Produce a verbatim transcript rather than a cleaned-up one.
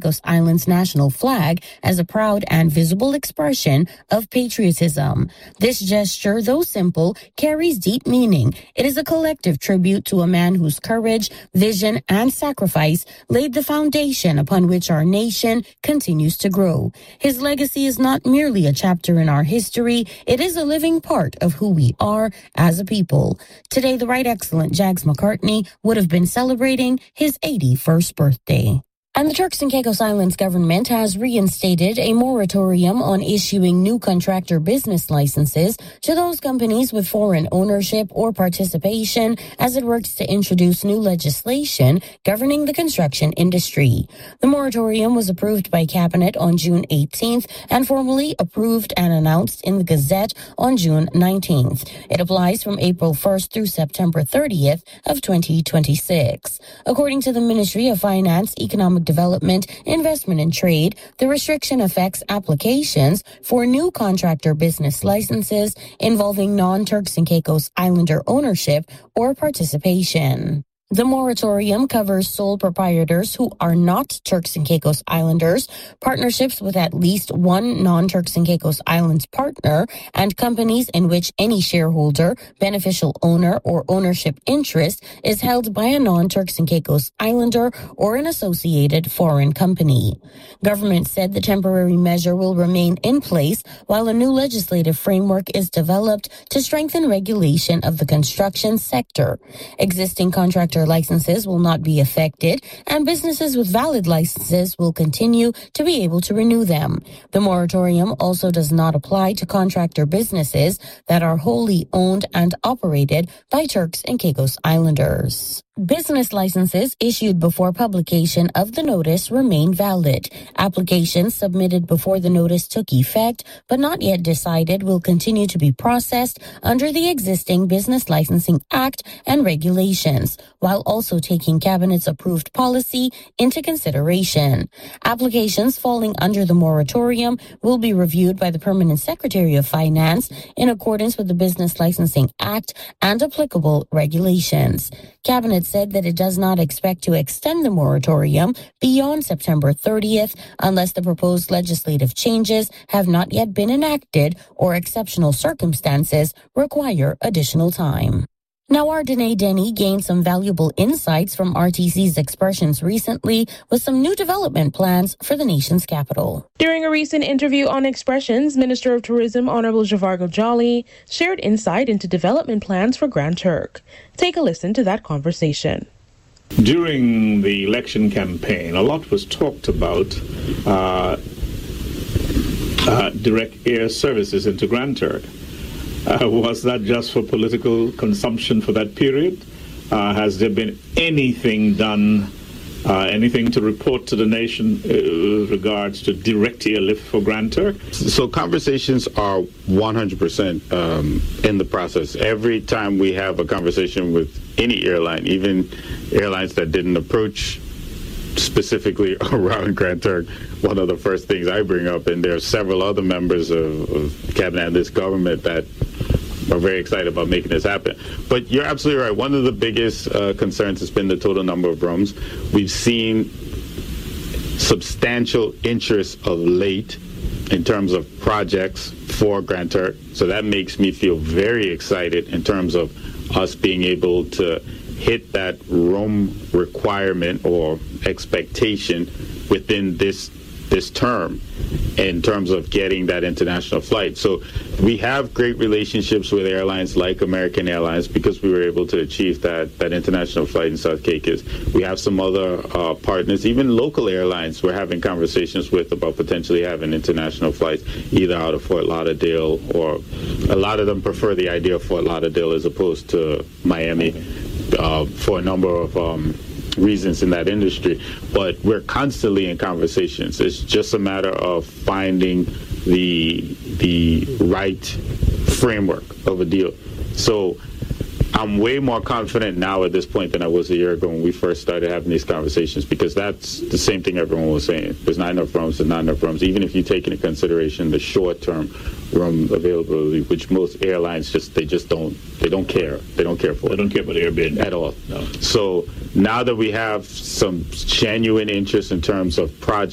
Caicos Islands national flag as a proud and visible expression of patriotism. This gesture, though simple, carries deep meaning. It is a collective tribute to a man whose courage, vision, and sacrifice laid the foundation upon which our nation continues to grow. His legacy is not merely a chapter in our history, it is a living part of who we are as a people. Today, the Right Excellent Jags McCartney would have been celebrating his eighty-first birthday. And the Turks and Caicos Islands government has reinstated a moratorium on issuing new contractor business licenses to those companies with foreign ownership or participation as it works to introduce new legislation governing the construction industry. The moratorium was approved by Cabinet on June eighteenth and formally approved and announced in the Gazette on June nineteenth. It applies from April first through September thirtieth of twenty twenty-six. According to the Ministry of Finance, Economic Development, Investment and Trade, the restriction affects applications for new contractor business licenses involving non-Turks and Caicos Islander ownership or participation. The moratorium covers sole proprietors who are not Turks and Caicos Islanders, partnerships with at least one non-Turks and Caicos Islands partner, and companies in which any shareholder, beneficial owner, or ownership interest is held by a non-Turks and Caicos Islander or an associated foreign company. Government said the temporary measure will remain in place while a new legislative framework is developed to strengthen regulation of the construction sector. Existing contractor licenses will not be affected, and businesses with valid licenses will continue to be able to renew them. The moratorium also does not apply to contractor businesses that are wholly owned and operated by Turks and Caicos Islanders. Business licenses issued before publication of the notice remain valid. Applications submitted before the notice took effect but not yet decided will continue to be processed under the existing Business Licensing Act and regulations, while also taking Cabinet's approved policy into consideration. Applications falling under the moratorium will be reviewed by the Permanent Secretary of Finance in accordance with the Business Licensing Act and applicable regulations. Cabinet said that it does not expect to extend the moratorium beyond September thirtieth unless the proposed legislative changes have not yet been enacted or exceptional circumstances require additional time. Now, our Danae Denny gained some valuable insights from R T C's expressions recently with some new development plans for the nation's capital. During a recent interview on Expressions, Minister of Tourism Honorable Javargo Jolly shared insight into development plans for Grand Turk. Take a listen to that conversation. During the election campaign, a lot was talked about uh, uh, direct air services into Grand Turk. Uh, was that just for political consumption for that period? Uh, has there been anything done, uh, anything to report to the nation uh, with regards to direct airlift for Grand Turk? So conversations are one hundred percent um, in the process. Every time we have a conversation with any airline, even airlines that didn't approach specifically around Grand Turk, one of the first things I bring up, and there are several other members of, of Cabinet and this government that are very excited about making this happen. But you're absolutely right. One of the biggest uh, concerns has been the total number of rooms. We've seen substantial interest of late in terms of projects for Grand Turk. So that makes me feel very excited in terms of us being able to hit that room requirement or expectation within this this term in terms of getting that international flight. So we have great relationships with airlines like American Airlines because we were able to achieve that, that international flight in South Caicos. We have some other uh, partners, even local airlines we're having conversations with about potentially having international flights either out of Fort Lauderdale, or a lot of them prefer the idea of Fort Lauderdale as opposed to Miami uh, for a number of um, reasons in that industry. But we're constantly in conversations. It's just a matter of finding the the right framework of a deal. So I'm way more confident now at this point than I was a year ago when we first started having these conversations, because that's the same thing everyone was saying. There's not enough rooms, there's not enough rooms. Even if you take into consideration the short-term room availability, which most airlines just, they just don't, they don't care. They don't care for. They don't care about Airbnb at all. No. So now that we have some genuine interest in terms of projects,